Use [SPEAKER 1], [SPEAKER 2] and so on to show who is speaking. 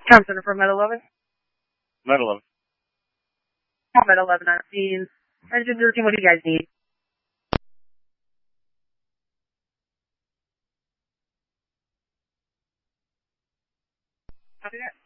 [SPEAKER 1] Tom Center for Med 11.
[SPEAKER 2] Med 11.
[SPEAKER 1] Med 11 on scene. Engine 13, what do you guys need? Copy that.